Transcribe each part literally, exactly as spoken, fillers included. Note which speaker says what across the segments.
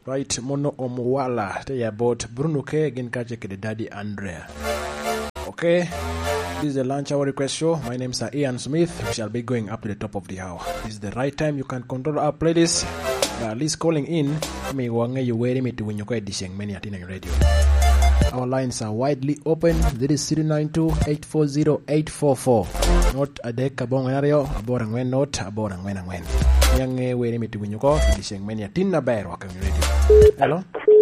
Speaker 1: Right, Mono Omuwala. Tell you about Bruno K. Again, catch the Daddy Andrea. Okay, this is the lunch hour request show. My name is Ian Smith. We shall be going up to the top of the hour. This is the right time you can control our playlist. By at least calling in, me wange you wearing me to win your quite dishing many at in radio. Our lines are widely open. This is zero nine two, eight four zero, eight four four. Not a deck abong area, a boring when not a boring when and when. Young wearing me to win your call, dishing many at in the bear walking radio. Hello?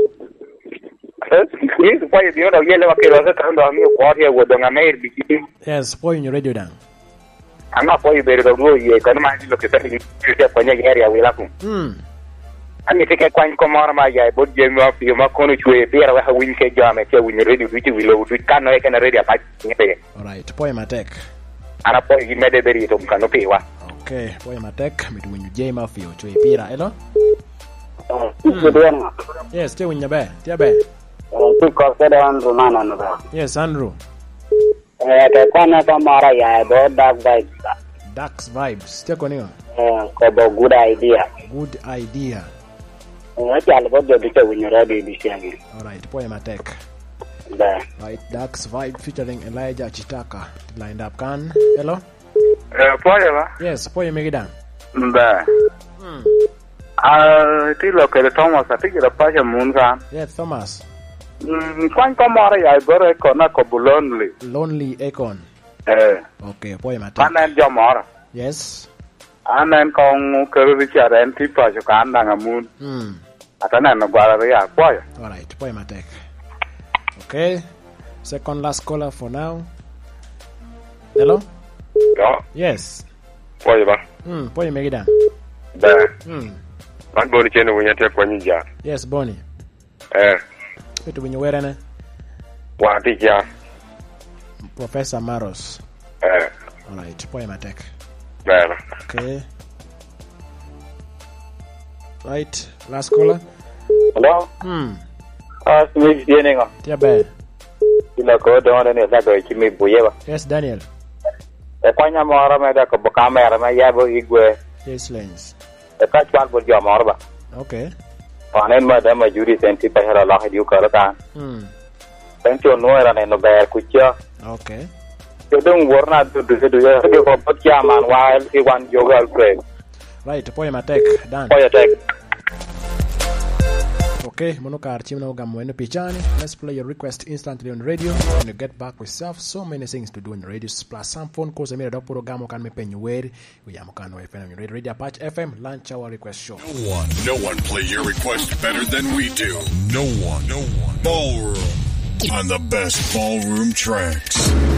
Speaker 1: Yes, point your radio down.
Speaker 2: I'm not for you, better go. You can imagine look at the area we love.
Speaker 1: Hmm.
Speaker 2: And if you can find Comara, I bought Jim of your Macon to a beer of a win cake jam at when you're ready, which will we can't make an area back.
Speaker 1: Alright, poem attack.
Speaker 2: And a point you made a very to canopy.
Speaker 1: Okay, poem attack between you, Jam of you to a beer. Hello? Yes, still in your bed. Dear bed. Yes, Andrew. Ducks vibes. Still on you.
Speaker 2: Good idea.
Speaker 1: Good idea.
Speaker 2: Alright,
Speaker 1: poem attack. Right, Ducks vibe featuring Elijah Chitaka. Lined up, can. Hello?
Speaker 2: Uh, poem?
Speaker 1: Yes, poem make it down.
Speaker 2: Hmm. I think look at Thomas. I think it's a passion moon.
Speaker 1: Yes, Thomas.
Speaker 2: Kwan Comara, I got a corner lonely.
Speaker 1: Lonely Econ.
Speaker 2: Eh.
Speaker 1: Okay, poem attack.
Speaker 2: And then Jamara.
Speaker 1: Yes.
Speaker 2: And then Kong Curvicha and people you can't hang a moon.
Speaker 1: Hmm.
Speaker 2: At an end of Galleria. Boy.
Speaker 1: Alright, poem attack. Okay. Second last caller for now. Hello?
Speaker 2: Yeah.
Speaker 1: Yes.
Speaker 2: Boy,
Speaker 1: Hmm, poem make it down.
Speaker 2: There.
Speaker 1: Hmm.
Speaker 2: One body chain when you take one jar.
Speaker 1: Yes, Bonnie.
Speaker 2: Eh.
Speaker 1: Wait, when you wear any?
Speaker 2: What is ya?
Speaker 1: Professor Maros.
Speaker 2: Eh.
Speaker 1: Alright, poem attack.
Speaker 2: There.
Speaker 1: Okay. Right, last caller.
Speaker 2: Hello?
Speaker 1: Hmm.
Speaker 2: Ah, Smith Jenning.
Speaker 1: Dear bad.
Speaker 2: You go down and it's like a me Buyeva.
Speaker 1: Yes, Daniel.
Speaker 2: The Panyamara made a camera, my Yabo Igwe.
Speaker 1: Yes, Lens.
Speaker 2: The catch one for your Morba.
Speaker 1: Okay.
Speaker 2: Panen Madame Judy sent it by her a lot of you, Karaka.
Speaker 1: Hmm.
Speaker 2: Thank you, Noah and the bear Kucha.
Speaker 1: Okay.
Speaker 2: You don't work not to do it for Putjaman while he wants your girl grave.
Speaker 1: Right, poem attack. Done.
Speaker 2: Poem attack.
Speaker 1: Okay, Monoka Archimno Gamweno Pichani. Let's play your request instantly on radio. When you get back with yourself, so many things to do on the radio. Plus some phone calls. I made a double gamo can me pen you where we am can F M radio radio Apache F M lunch hour request show.
Speaker 3: No one, no one play your request better than we do. No one, no one. Ballroom on the best ballroom tracks.